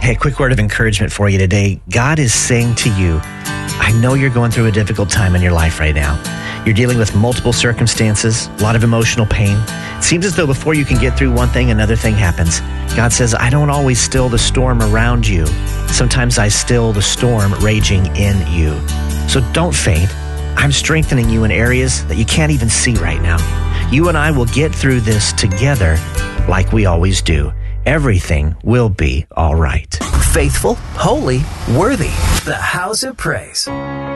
Hey, quick word of encouragement for you today. God is saying to you, I know you're going through a difficult time in your life right now. You're dealing with multiple circumstances, a lot of emotional pain. It seems as though before you can get through one thing, another thing happens. God says, I don't always still the storm around you. Sometimes I still the storm raging in you. So don't faint. I'm strengthening you in areas that you can't even see right now. You and I will get through this together like we always do. Everything will be all right. Faithful, holy, worthy. The House of Praise.